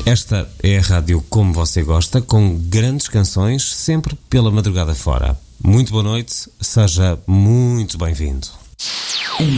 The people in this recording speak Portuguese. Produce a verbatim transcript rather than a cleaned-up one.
Esta é a rádio como você gosta, com grandes canções, sempre pela madrugada fora. Muito boa noite, seja muito bem-vindo.